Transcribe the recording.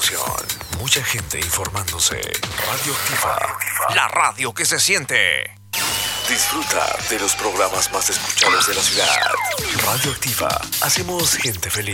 información, mucha gente informándose. Radioactiva, la radio que se siente. Disfruta de los programas más escuchados de la ciudad. Radioactiva, hacemos gente feliz.